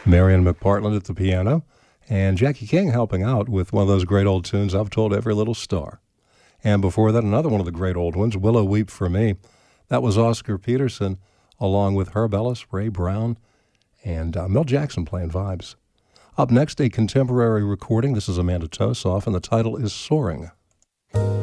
Marion McPartland at the piano, and Jackie King helping out with one of those great old tunes, I've Told Every Little Star. And before that, another one of the great old ones, Willow Weep for Me. That was Oscar Peterson, along with Herb Ellis, Ray Brown, and Mel Jackson playing vibes. Up next, a contemporary recording. This is Amanda Tosoff, and the title is Soaring.